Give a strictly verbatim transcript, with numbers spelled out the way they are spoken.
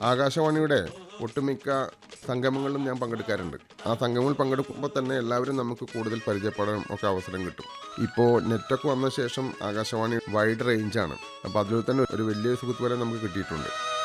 ആകാശവാണിയുടെ ഒട്ടുമിക്ക സംഗമങ്ങളിലും ഞാൻ പങ്കെടുക്കാറുണ്ട്. ആ സംഗമങ്ങളിൽ പങ്കെടുക്കുമ്പോൾ തന്നെ എല്ലാവരും നമുക്ക് കൂടുതൽ പരിചയപ്പെടാൻ ഒക്കെ അവസരം കിട്ടും. ഇപ്പോൾ നെറ്റൊക്കെ വന്ന ശേഷം ആകാശവാണി വൈഡ് റേഞ്ചാണ്. അപ്പോൾ അതിൽ തന്നെ ഒരു വലിയ സുഹൃത്ത് വരെ നമുക്ക് കിട്ടിയിട്ടുണ്ട്.